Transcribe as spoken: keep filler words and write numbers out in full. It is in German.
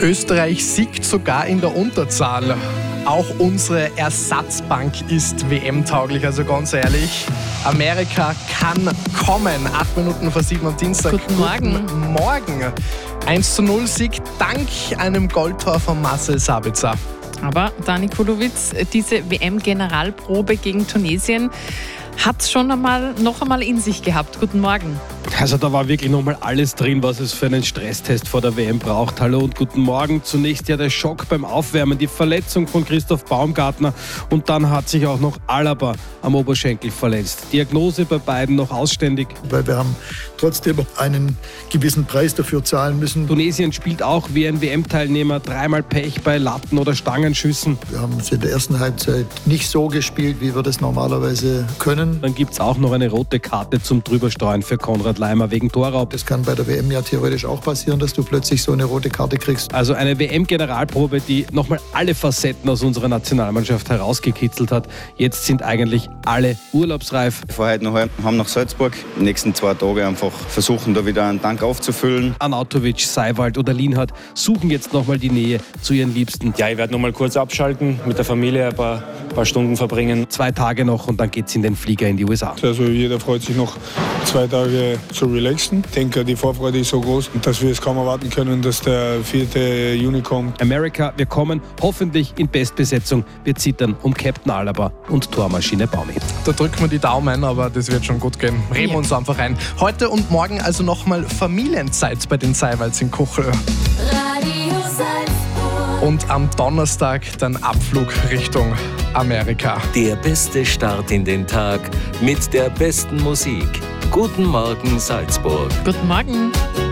Österreich siegt sogar in der Unterzahl. Auch unsere Ersatzbank ist W M-tauglich, also ganz ehrlich. Amerika kann kommen. Acht Minuten vor sieben am Dienstag. Guten Morgen. Guten Morgen. eins zu null Sieg dank einem Goldtor von Marcel Sabitzer. Aber Dani Kulowitz, diese W M-Generalprobe gegen Tunesien hat schon einmal, noch einmal in sich gehabt. Guten Morgen. Also da war wirklich nochmal alles drin, was es für einen Stresstest vor der W M braucht. Hallo und guten Morgen. Zunächst ja der Schock beim Aufwärmen, die Verletzung von Christoph Baumgartner und dann hat sich auch noch Alaba am Oberschenkel verletzt. Diagnose bei beiden noch ausständig. Weil wir haben trotzdem einen gewissen Preis dafür zahlen müssen. Tunesien spielt auch wie ein W M-Teilnehmer dreimal Pech bei Latten- oder Stangenschüssen. Wir haben es in der ersten Halbzeit nicht so gespielt, wie wir das normalerweise können. Dann gibt es auch noch eine rote Karte zum Drübersteuern für Konrad Laimer wegen Torraub. Das kann bei der W M ja theoretisch auch passieren, dass du plötzlich so eine rote Karte kriegst. Also eine W M-Generalprobe, die nochmal alle Facetten aus unserer Nationalmannschaft herausgekitzelt hat. Jetzt sind eigentlich alle urlaubsreif. Wir fahren heute noch heim nach Salzburg. Die nächsten zwei Tage einfach versuchen, da wieder einen Tank aufzufüllen. Arnautovic, Seiwald oder Lienhardt suchen jetzt nochmal die Nähe zu ihren Liebsten. Ja, ich werde nochmal kurz abschalten, mit der Familie ein paar, paar Stunden verbringen. Zwei Tage noch und dann geht's in den Flieger in die U S A. Also jeder freut sich noch zwei Tage zu relaxen. Ich denke, die Vorfreude ist so groß, dass wir es kaum erwarten können, dass der vierte Juni kommt. Amerika, wir kommen hoffentlich in Bestbesetzung. Wir zittern um Captain Alaba und Tormaschine Baumi. Da drücken wir die Daumen, aber das wird schon gut gehen. Reden wir uns einfach ein. Heute und morgen also nochmal Familienzeit bei den Seiwalds in Kuchel. Radio Salzburg. Und am Donnerstag dann Abflug Richtung Amerika. Der beste Start in den Tag mit der besten Musik. Guten Morgen Salzburg. Guten Morgen.